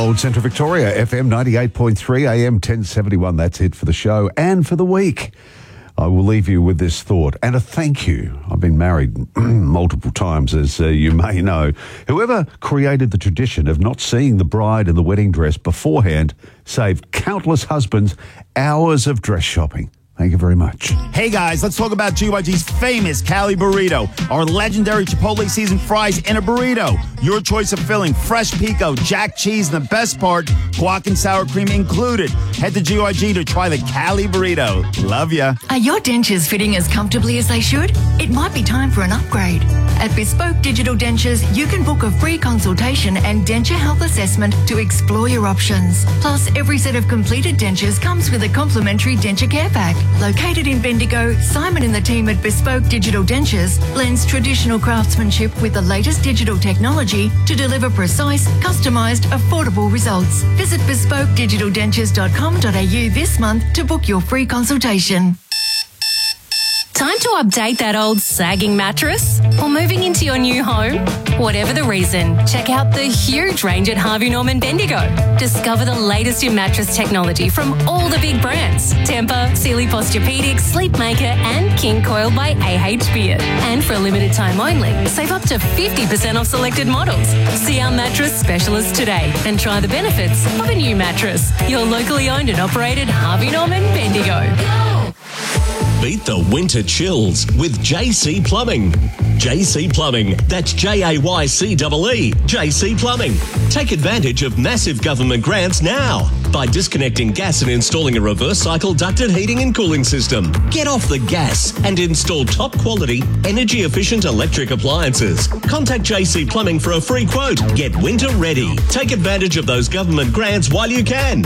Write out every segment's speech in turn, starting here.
Gold Central Victoria, FM 98.3, AM 1071. That's it for the show and for the week. I will leave you with this thought and a thank you. I've been married multiple times, as you may know. Whoever created the tradition of not seeing the bride in the wedding dress beforehand saved countless husbands hours of dress shopping. Thank you very much. Hey guys, let's talk about GYG's famous Cali Burrito, our legendary Chipotle seasoned fries in a burrito. Your choice of filling, fresh pico, jack cheese, and the best part, guac and sour cream included. Head to GYG to try the Cali Burrito. Love ya. Are your dentures fitting as comfortably as they should? It might be time for an upgrade. At Bespoke Digital Dentures, you can book a free consultation and denture health assessment to explore your options. Plus, every set of completed dentures comes with a complimentary denture care pack. Located in Bendigo, Simon and the team at Bespoke Digital Dentures blends traditional craftsmanship with the latest digital technology to deliver precise, customised, affordable results. Visit bespokedigital.dentures.com.au this month to book your free consultation. Time to update that old sagging mattress? Or moving into your new home? Whatever the reason, check out the huge range at Harvey Norman Bendigo. Discover the latest in mattress technology from all the big brands. Tempur, Sealy Posturepedic, Sleepmaker and King Coil by AH Beard. And for a limited time only, save up to 50% off selected models. See our mattress specialist today and try the benefits of a new mattress. Your locally owned and operated Harvey Norman Bendigo. Beat the winter chills with JC Plumbing. JC Plumbing, that's JAYCEE. JC Plumbing. Take advantage of massive government grants now by disconnecting gas and installing a reverse cycle ducted heating and cooling system. Get off the gas and install top quality, energy efficient electric appliances. Contact JC Plumbing for a free quote. Get winter ready. Take advantage of those government grants while you can.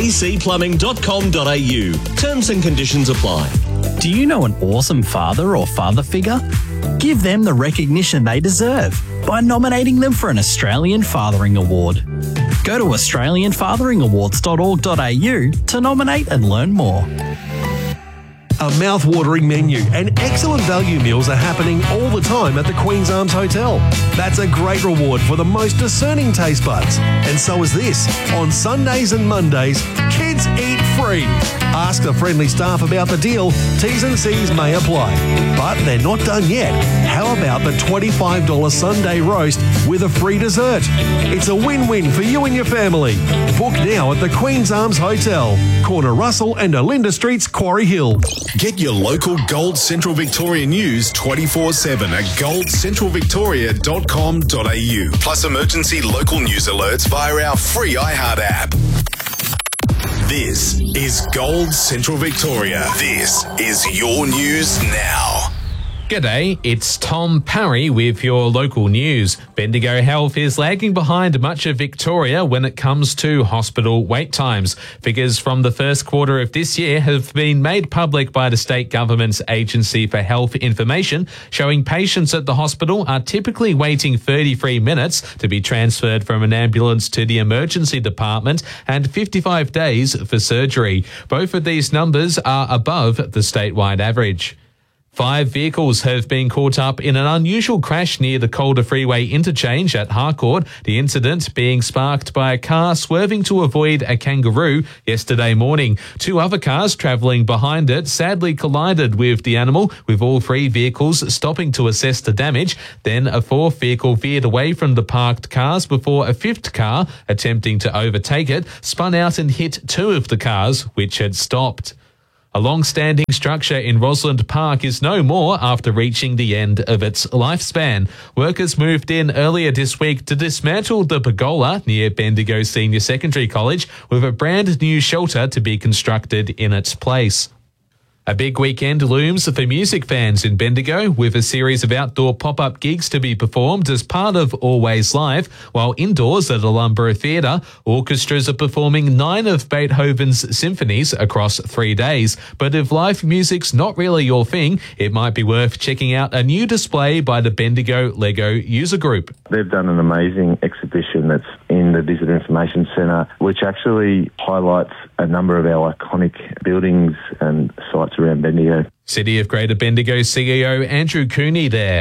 jcplumbing.com.au. Terms and conditions apply. Do you know an awesome father or father figure? Give them the recognition they deserve by nominating them for an Australian Fathering Award. Go to australianfatheringawards.org.au to nominate and learn more. A mouth-watering menu and excellent value meals are happening all the time at the Queen's Arms Hotel. That's a great reward for the most discerning taste buds. And so is this. On Sundays and Mondays, kids eat free. Ask the friendly staff about the deal. T's and C's may apply. But they're not done yet. How about the $25 Sunday roast with a free dessert? It's a win-win for you and your family. Book now at the Queen's Arms Hotel, corner Russell and Olinda Streets, Quarry Hill. Get your local Gold Central Victoria news 24/7 at goldcentralvictoria.com.au. Plus emergency local news alerts via our free iHeart app. This is Gold Central Victoria. This is your news now. G'day, it's Tom Parry with your local news. Bendigo Health is lagging behind much of Victoria when it comes to hospital wait times. Figures from the first quarter of this year have been made public by the state government's Agency for Health Information, showing patients at the hospital are typically waiting 33 minutes to be transferred from an ambulance to the emergency department and 55 days for surgery. Both of these numbers are above the statewide average. 5 vehicles have been caught up in an unusual crash near the Calder Freeway interchange at Harcourt, the incident being sparked by a car swerving to avoid a kangaroo yesterday morning. 2 other cars travelling behind it sadly collided with the animal, with all 3 vehicles stopping to assess the damage. Then a 4th vehicle veered away from the parked cars before a 5th car, attempting to overtake it, spun out and hit 2 of the cars, which had stopped. A long-standing structure in Rosalind Park is no more after reaching the end of its lifespan. Workers moved in earlier this week to dismantle the pergola near Bendigo Senior Secondary College, with a brand new shelter to be constructed in its place. A big weekend looms for music fans in Bendigo, with a series of outdoor pop-up gigs to be performed as part of Always Live, while indoors at Alumbra Theatre, orchestras are performing 9 of Beethoven's symphonies across 3 days. But if live music's not really your thing, it might be worth checking out a new display by the Bendigo Lego User Group. They've done an amazing exhibition that's in the Visitor Information Centre, which actually highlights a number of our iconic buildings and sites around Bendigo. City of Greater Bendigo CEO Andrew Cooney there.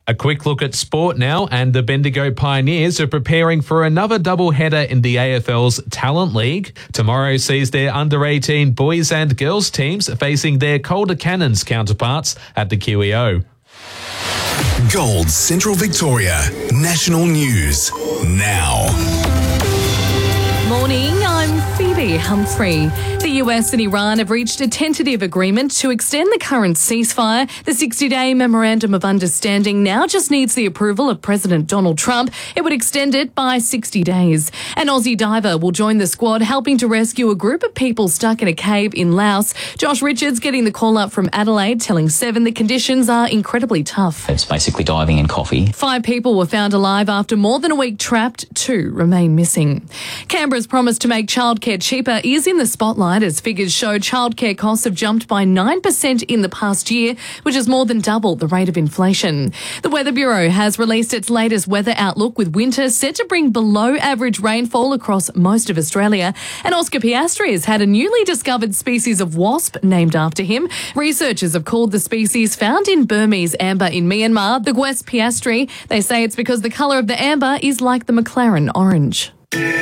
A quick look at sport now, and the Bendigo Pioneers are preparing for another doubleheader in the AFL's Talent League. Tomorrow sees their under-18 boys and girls teams facing their Calder Cannons counterparts at the QEO. Gold Central Victoria National News now. Morning, I'm Phoebe Humphrey. The US and Iran have reached a tentative agreement to extend the current ceasefire. The 60-day Memorandum of Understanding now just needs the approval of President Donald Trump. It would extend it by 60 days. An Aussie diver will join the squad helping to rescue a group of people stuck in a cave in Laos. Josh Richards getting the call up from Adelaide, telling Seven the conditions are incredibly tough. It's basically diving in coffee. 5 people were found alive after more than a week trapped. 2 remain missing. Canberra's promise to make childcare cheaper is in the spotlight as figures show childcare costs have jumped by 9% in the past year, which is more than double the rate of inflation. The Weather Bureau has released its latest weather outlook with winter set to bring below average rainfall across most of Australia. And Oscar Piastri has had a newly discovered species of wasp named after him. Researchers have called the species found in Burmese amber in Myanmar the Gwes Piastri. They say it's because the colour of the amber is like the McLaren orange.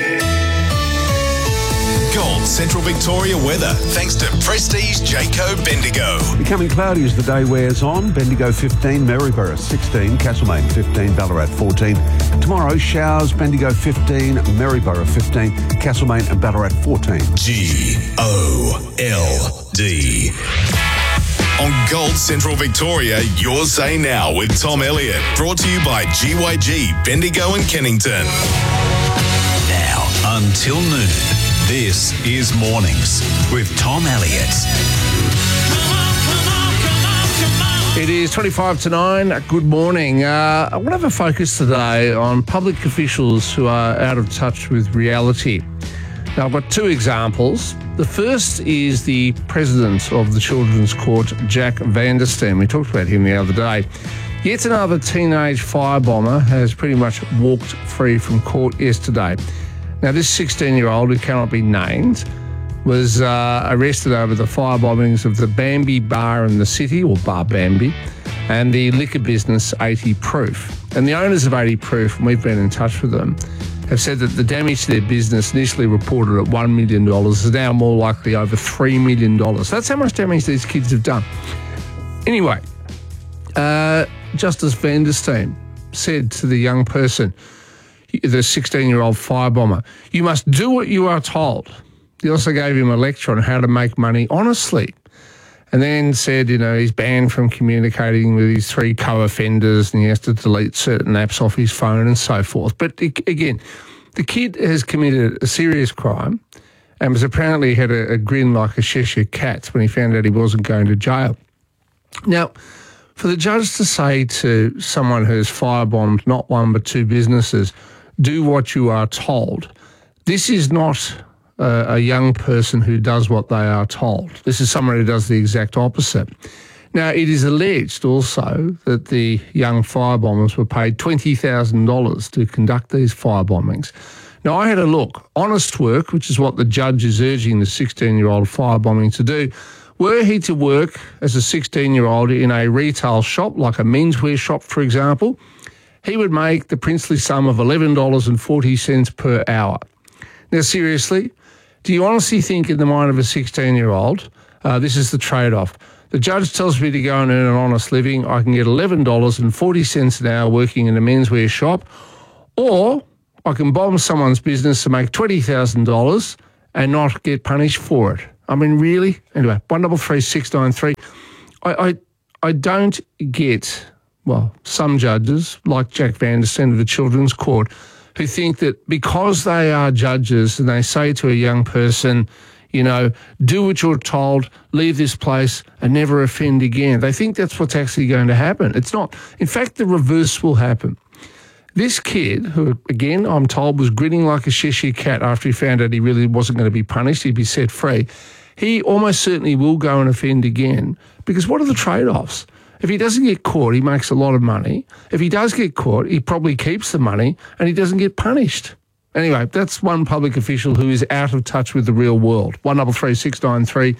Gold Central Victoria weather, thanks to Prestige Jayco Bendigo. Becoming cloudy as the day wears on. Bendigo 15, Maryborough 16, Castlemaine 15, Ballarat 14. Tomorrow, showers, Bendigo 15, Maryborough 15, Castlemaine and Ballarat 14. GOLD. On Gold Central Victoria, your say now with Tom Elliott. Brought to you by GYG, Bendigo and Kennington. Now, until noon, this is Mornings with Tom Elliott. It is 25 to 9. Good morning. I want to have a focus today on public officials who are out of touch with reality. Now, I've got 2 examples. The first is the president of the Children's Court, Jack Van Der Steen. We talked about him the other day. Yet another teenage firebomber has pretty much walked free from court yesterday. Now, this 16-year-old, who cannot be named, was arrested over the firebombings of the Bambi Bar in the city, or Bar Bambi, and the liquor business 80 Proof. And the owners of 80 Proof, and we've been in touch with them, have said that the damage to their business, initially reported at $1 million, is now more likely over $3 million. That's how much damage these kids have done. Anyway, Justice Van Der Steen said to the young person, the 16-year-old firebomber, "You must do what you are told." He also gave him a lecture on how to make money honestly, and then said, he's banned from communicating with his 3 co-offenders and he has to delete certain apps off his phone and so forth. But again, the kid has committed a serious crime and was apparently had a grin like a Cheshire cat when he found out he wasn't going to jail. Now, for the judge to say to someone who's firebombed not 1 but 2 businesses, do what you are told, this is not a young person who does what they are told. This is someone who does the exact opposite. Now, it is alleged also that the young firebombers were paid $20,000 to conduct these firebombings. Now, I had a look. Honest work, which is what the judge is urging the 16-year-old firebombing to do, were he to work as a 16-year-old in a retail shop, like a menswear shop, for example, he would make the princely sum of $11.40 per hour. Now, seriously, do you honestly think in the mind of a 16-year-old, this is the trade-off? The judge tells me to go and earn an honest living. I can get $11.40 an hour working in a menswear shop, or I can bomb someone's business to make $20,000 and not get punished for it. I mean, really? Anyway, 133693. I don't get, some judges, like Jack Van Der Steen of the Children's Court, who think that because they are judges and they say to a young person, do what you're told, leave this place and never offend again. They think that's what's actually going to happen. It's not. In fact, the reverse will happen. This kid, who, again, I'm told was grinning like a Cheshire cat after he found out he really wasn't going to be punished, he'd be set free, he almost certainly will go and offend again, because what are the trade-offs? If he doesn't get caught, he makes a lot of money. If he does get caught, he probably keeps the money and he doesn't get punished. Anyway, that's one public official who is out of touch with the real world. 133693.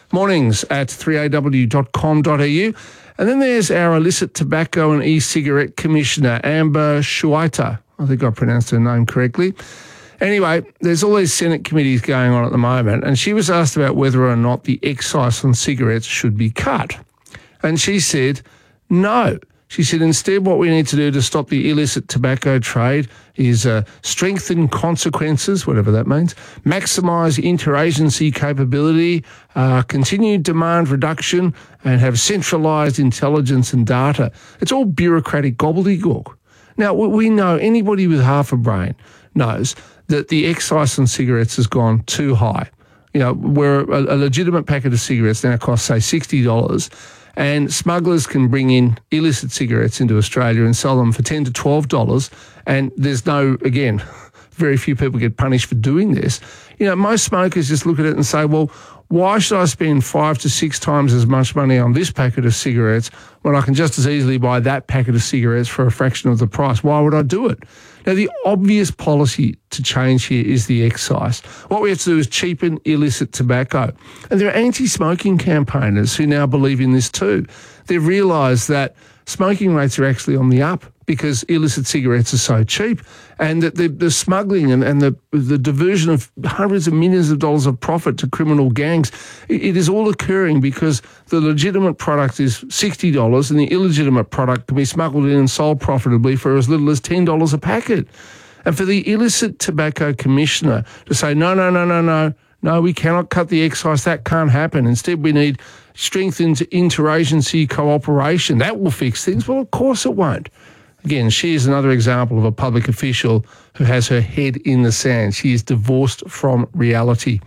mornings at 3aw.com.au. And then there's our illicit tobacco and e-cigarette commissioner, Amber Schuiter. I think I pronounced her name correctly. Anyway, there's all these Senate committees going on at the moment, and she was asked about whether or not the excise on cigarettes should be cut. And she said, no. She said, instead, what we need to do to stop the illicit tobacco trade is strengthen consequences, whatever that means, maximise interagency capability, continued demand reduction, and have centralised intelligence and data. It's all bureaucratic gobbledygook. Now, we know, anybody with half a brain knows that the excise on cigarettes has gone too high. You know, where a legitimate packet of cigarettes now costs, say, $60, and smugglers can bring in illicit cigarettes into Australia and sell them for $10 to $12, and there's no, again, very few people get punished for doing this. You know, most smokers just look at it and say, well, why should I spend 5 to 6 times as much money on this packet of cigarettes when I can just as easily buy that packet of cigarettes for a fraction of the price? Why would I do it? Now, the obvious policy to change here is the excise. What we have to do is cheapen illicit tobacco. And there are anti-smoking campaigners who now believe in this too. They've realised that smoking rates are actually on the up because illicit cigarettes are so cheap, and that the smuggling and the diversion of hundreds of millions of dollars of profit to criminal gangs, it is all occurring because the legitimate product is $60 and the illegitimate product can be smuggled in and sold profitably for as little as $10 a packet. And for the illicit tobacco commissioner to say, no, we cannot cut the excise, that can't happen. Instead, we need strengthened interagency cooperation. That will fix things. Well, of course it won't. Again, she is another example of a public official who has her head in the sand. She is divorced from reality.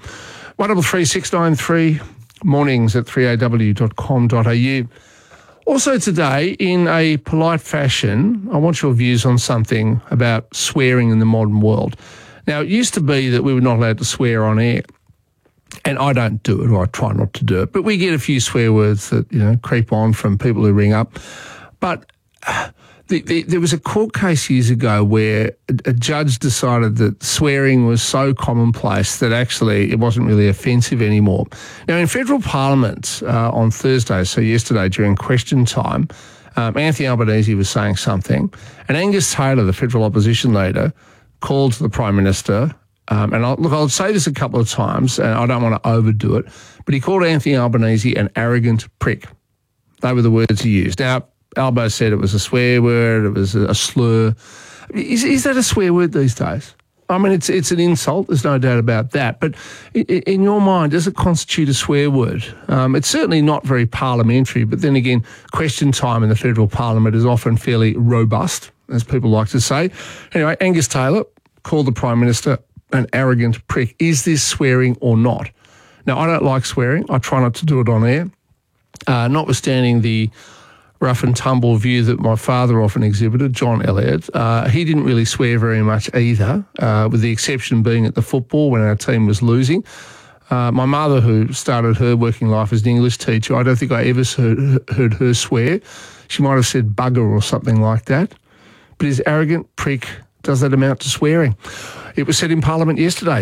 133693, mornings at 3aw.com.au. Also today, in a polite fashion, I want your views on something about swearing in the modern world. Now, it used to be that we were not allowed to swear on air. And I don't do it, or I try not to do it. But we get a few swear words that, you know, creep on from people who ring up. But there was a court case years ago where a judge decided that swearing was so commonplace that actually it wasn't really offensive anymore. Now, in federal parliament on Thursday, so yesterday during question time, Anthony Albanese was saying something, and Angus Taylor, the federal opposition leader, called to the Prime Minister, and I'll say this a couple of times, and I don't want to overdo it, but he called Anthony Albanese an arrogant prick. They were the words he used. Now, Albo said it was a swear word, it was a slur. Is that a swear word these days? I mean, it's an insult, there's no doubt about that. But in your mind, does it constitute a swear word? It's certainly not very parliamentary, but then again, question time in the federal parliament is often fairly robust, as people like to say. Anyway, Angus Taylor called the Prime Minister an arrogant prick. Is this swearing or not? Now, I don't like swearing. I try not to do it on air, notwithstanding the rough and tumble view that my father often exhibited, John Elliott. He didn't really swear very much either, with the exception being at the football when our team was losing. My mother, who started her working life as an English teacher, I don't think I ever heard her swear. She might have said bugger or something like that. But is arrogant, prick, does that amount to swearing? It was said in Parliament yesterday.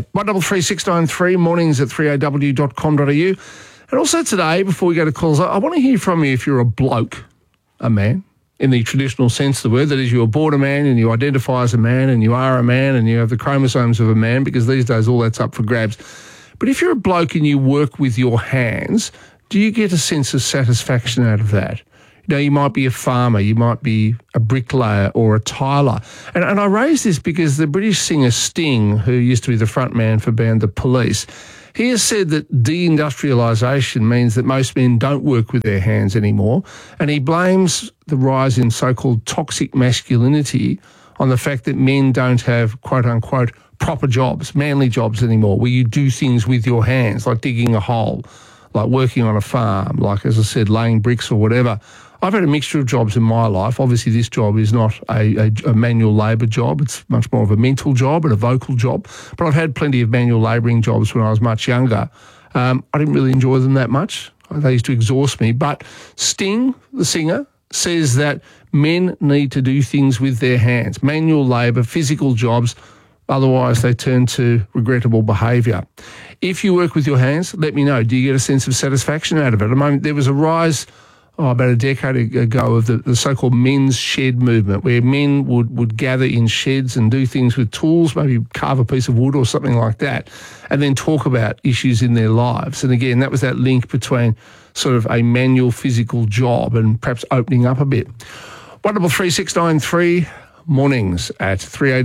133693, mornings at 3aw.com.au. And also today, before we go to calls, I want to hear from you if you're a bloke, a man, in the traditional sense of the word. That is, you were born a man and you identify as a man and you are a man and you have the chromosomes of a man, because these days all that's up for grabs. But if you're a bloke and you work with your hands, do you get a sense of satisfaction out of that? You know, you might be a farmer, you might be a bricklayer or a tiler. And I raise this because the British singer Sting, who used to be the front man for band The Police, he has said that deindustrialisation means that most men don't work with their hands anymore, and he blames the rise in so-called toxic masculinity on the fact that men don't have, quote-unquote, proper jobs, manly jobs anymore, where you do things with your hands, like digging a hole, like working on a farm, like, as I said, laying bricks or whatever. I've had a mixture of jobs in my life. Obviously, this job is not a manual labour job. It's much more of a mental job and a vocal job. But I've had plenty of manual labouring jobs when I was much younger. I didn't really enjoy them that much. They used to exhaust me. But Sting, the singer, says that men need to do things with their hands. Manual labour, physical jobs, Otherwise, they turn to regrettable behaviour. If you work with your hands, let me know. Do you get a sense of satisfaction out of it? I mean, there was a rise about a decade ago of the so-called men's shed movement, where men would gather in sheds and do things with tools, maybe carve a piece of wood or something like that, and then talk about issues in their lives. And again, that was that link between sort of a manual physical job and perhaps opening up a bit. 133 mornings at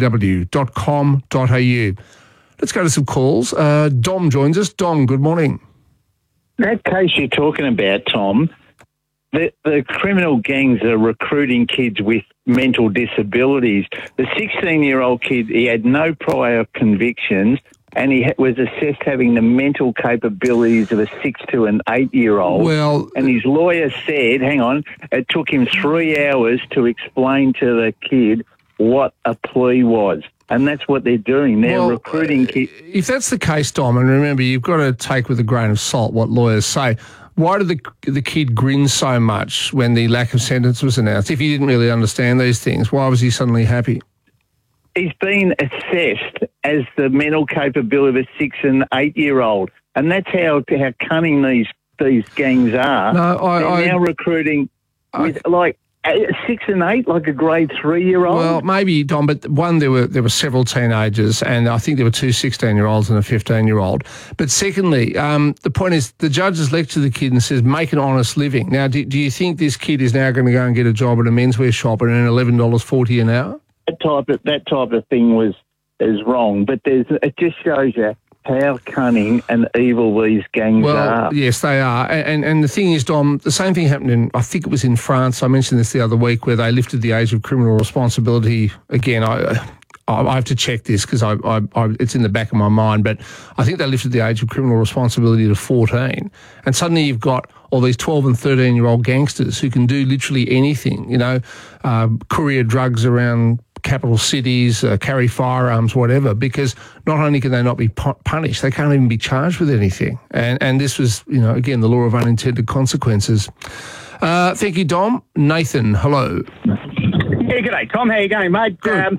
3aw.com.au. Let's go to some calls. Dom joins us. Dom, good morning. That case you're talking about, Tom, the criminal gangs are recruiting kids with mental disabilities. The 16-year-old kid, he had no prior convictions, and he was assessed having the mental capabilities of a 6 to an 8-year-old. Well, and his lawyer said, hang on, it took him 3 hours to explain to the kid what a plea was. And that's what they're doing. They're recruiting kids. If that's the case, Dom, and remember, you've got to take with a grain of salt what lawyers say. Why did the kid grin so much when the lack of sentence was announced? If he didn't really understand these things, why was he suddenly happy? He's been assessed as the mental capability of a 6 and 8-year-old. And that's how cunning these gangs are. No, they're now recruiting with, like, 6 and 8, like a grade 3-year-old? Well, maybe, Dom, but one, there were several teenagers, and I think there were 2 16-year-olds and a 15-year-old. But secondly, the point is the judge has lectured the kid and says, make an honest living. Now, do you think this kid is now going to go and get a job at a menswear shop and earn $11.40 an hour? That type of thing is wrong, but it just shows you how cunning and evil these gangs are. Well, yes, they are. And the thing is, Dom, the same thing happened I think it was in France. I mentioned this the other week, where they lifted the age of criminal responsibility. Again, I have to check this because it's in the back of my mind, but I think they lifted the age of criminal responsibility to 14. And suddenly you've got all these 12 and 13-year-old gangsters who can do literally anything, courier drugs around capital cities, carry firearms, whatever, because not only can they not be punished, they can't even be charged with anything. And this was, again, the law of unintended consequences. Thank you, Dom. Nathan, hello. Yeah, g'day, Tom. How you going, mate? I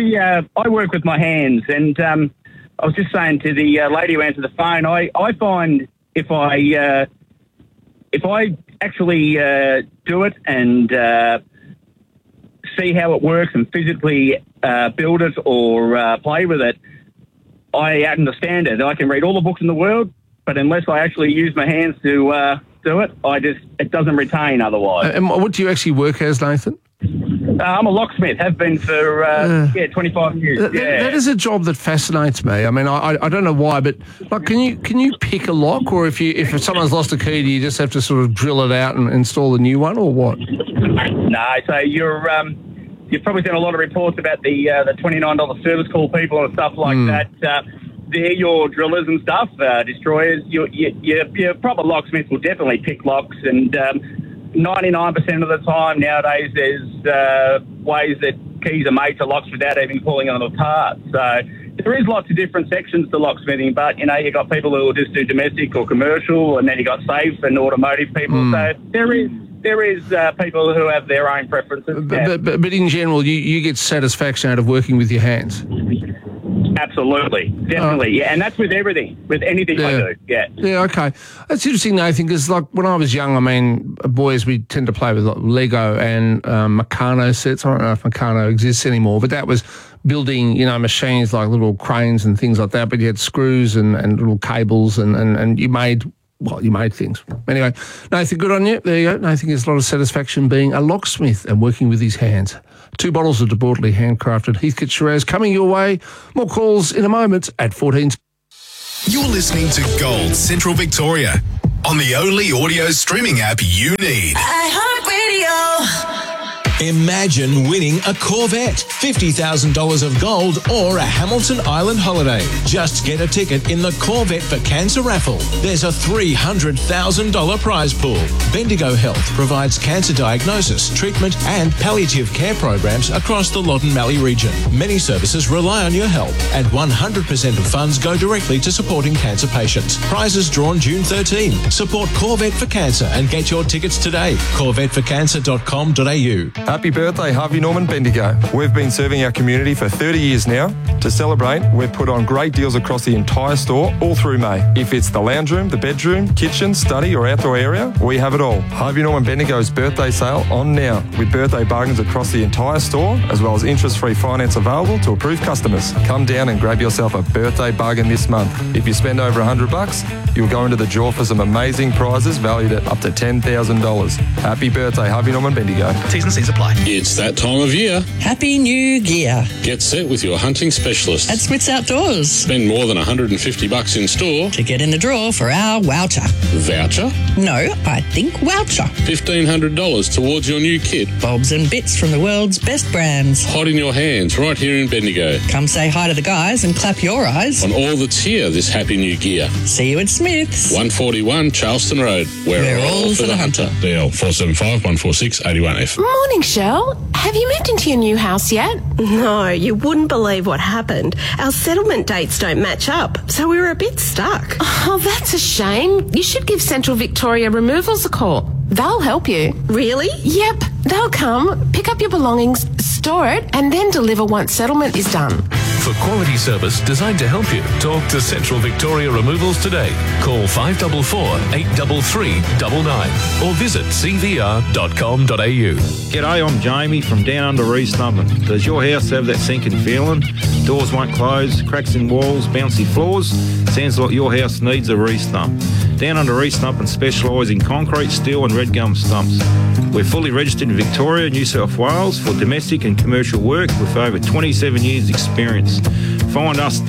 work with my hands, and I was just saying to the lady who answered the phone, I find if I actually do it and see how it works and physically build it or play with it, I understand it. I can read all the books in the world, but unless I actually use my hands to do it, it doesn't retain otherwise. And what do you actually work as, Nathan? I'm a locksmith, have been for 25 years. That is a job that fascinates me. I mean, I don't know why, but like, can you pick a lock, or if someone's lost a key, do you just have to sort of drill it out and install a new one, or what? No, so you've probably seen a lot of reports about the $29 service call people and stuff like that. They're your drillers and stuff, destroyers. Your proper locksmiths will definitely pick locks, and 99% of the time nowadays there's ways that keys are made to locks without even pulling them apart. So there is lots of different sections to locksmithing, but you've got people who will just do domestic or commercial, and then you've got safe and automotive people. So there is people who have their own preferences. But in general, you get satisfaction out of working with your hands. Absolutely, definitely, yeah, and that's with everything, with anything I do, yeah. Yeah, okay. That's interesting, Nathan, because like when I was young, I mean, boys, we tend to play with Lego and Meccano sets. I don't know if Meccano exists anymore, but that was building, machines like little cranes and things like that, but you had screws and little cables and you made things. Anyway, Nathan, good on you. There you go. Nathan gets a lot of satisfaction being a locksmith and working with his hands. 2 bottles of debauchedly handcrafted Heathcote Shiraz coming your way. More calls in a moment at 14. You're listening to Gold Central Victoria on the only audio streaming app you need. iHeartRadio. Imagine winning a Corvette, $50,000 of gold, or a Hamilton Island holiday. Just get a ticket in the Corvette for Cancer raffle. There's a $300,000 prize pool. Bendigo Health provides cancer diagnosis, treatment, and palliative care programs across the Loddon Mallee region. Many services rely on your help, and 100% of funds go directly to supporting cancer patients. Prizes drawn June 13. Support Corvette for Cancer and get your tickets today. CorvetteForCancer.com.au. Happy birthday, Harvey Norman Bendigo. We've been serving our community for 30 years now. To celebrate, we've put on great deals across the entire store all through May. If it's the lounge room, the bedroom, kitchen, study or outdoor area, we have it all. Harvey Norman Bendigo's birthday sale on now with birthday bargains across the entire store as well as interest-free finance available to approved customers. Come down and grab yourself a birthday bargain this month. If you spend over $100, you'll go into the draw for some amazing prizes valued at up to $10,000. Happy birthday, Harvey Norman Bendigo. T's and C's apply. It's that time of year. Happy New Gear. Get set with your hunting specialist. At Smith's Outdoors. Spend more than $150 in store to get in the draw for our voucher. Voucher? No, I think voucher. $1,500 towards your new kit. Bobs and bits from the world's best brands. Hot in your hands right here in Bendigo. Come say hi to the guys and clap your eyes. On all that's here this Happy New Gear. See you at Smith's. 141 Charleston Road. We're all for the hunter. DL 475 146 81F. Morning, Shell. Have you moved into your new house yet? No, you wouldn't believe what happened. Our settlement dates don't match up, so we were a bit stuck. Oh, that's a shame. You should give Central Victoria Removals a call. They'll help you. Really? Yep. They'll come, pick up your belongings, store it, and then deliver once settlement is done. For quality service designed to help you, talk to Central Victoria Removals today. Call 544 833 99 or visit cvr.com.au. G'day, I'm Jamie from Down Under Re-Snubbing. Does your house have that sinking feeling? Doors won't close, cracks in walls, bouncy floors? Sounds like your house needs a re-snub. Down Under Re-Snubbing specialise in concrete, steel and red gum stumps. We're fully registered in Victoria, New South Wales for domestic and commercial work with over 27 years experience. Find us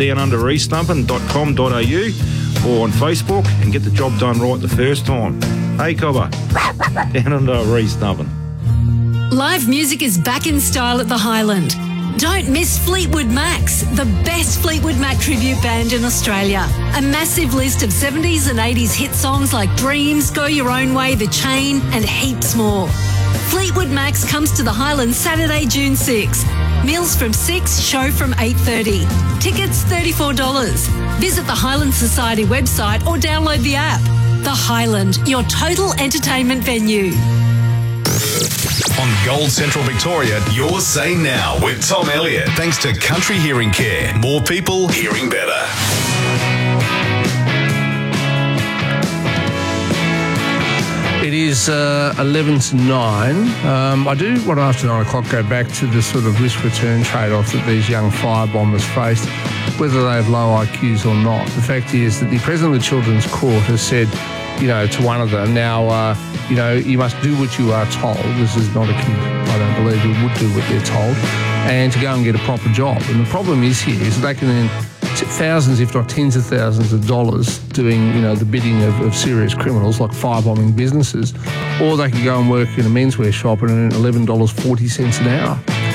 downunderresnubbing.com.au or on Facebook and get the job done right the first time. Hey, Cobber. Down Under Re-Snubbing. Live music is back in style at the Highland. Don't miss Fleetwood Macs, the best Fleetwood Mac tribute band in Australia. A massive list of 70s and 80s hit songs like Dreams, Go Your Own Way, The Chain, and heaps more. Fleetwood Macs comes to the Highlands Saturday, June 6. Meals from 6, show from 8:30. Tickets $34. Visit the Highland Society website or download the app. The Highland, your total entertainment venue. On Gold Central Victoria, you're Say Now with Tom Elliott. Thanks to Country Hearing Care. More people hearing better. It is 11 to 9. I do want to, after 9 o'clock, go back to the sort of risk-return trade-off that these young firebombers faced, whether they have low IQs or not. The fact is that the President of the Children's Court has said, to one of them, now, you must do what you are told. This is not a kid, I don't believe, who would do what they're told, and to go and get a proper job. And the problem is here is that they can earn thousands, if not tens of thousands of dollars doing, the bidding of serious criminals like firebombing businesses, or they can go and work in a menswear shop and earn $11.40 an hour.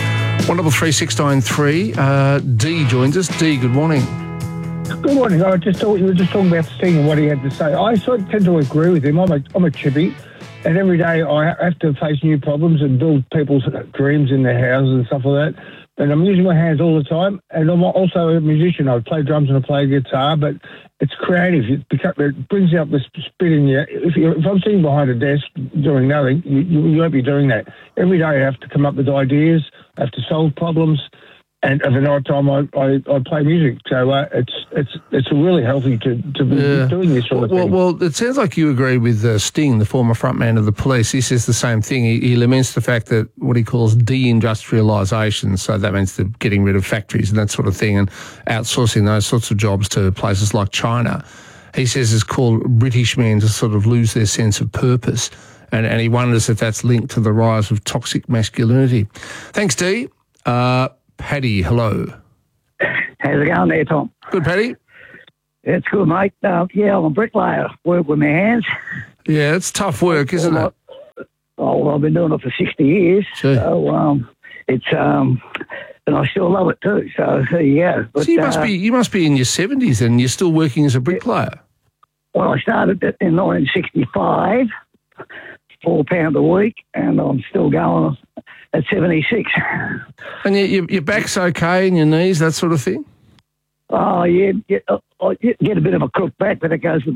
133693. Dee joins us. Dee, good morning. Good morning. I just thought you were just talking about Sting and what he had to say. I sort of tend to agree with him. I'm a chippy, and every day I have to face new problems and build people's dreams in their houses and stuff like that. And I'm using my hands all the time, and I'm also a musician. I play drums and I play guitar, but it's creative. It brings out the spirit in you. If I'm sitting behind a desk doing nothing, you won't be doing that. Every day I have to come up with ideas, I have to solve problems, and at the night time I play music. So it's really healthy to be doing this sort of thing. Well, it sounds like you agree with Sting, the former frontman of the Police. He says the same thing. He laments the fact that what he calls deindustrialisation, so that means they're getting rid of factories and that sort of thing and outsourcing those sorts of jobs to places like China. He says it's called British men to sort of lose their sense of purpose. And he wonders if that's linked to the rise of toxic masculinity. Thanks, Dee. Paddy, hello. How's it going there, Tom? Good, Paddy. It's good, mate. I'm a bricklayer. Work with my hands. Yeah, it's tough work, isn't it? Well, I've been doing it for 60 years. Sure. So it's and I still love it too. So there you go. But, so you must be in your 70s and you're still working as a bricklayer. Well, I started in 1965, £4 a week, and I'm still going at 76. And your back's okay and your knees, that sort of thing? Oh, yeah. I get a bit of a crook back, but it goes with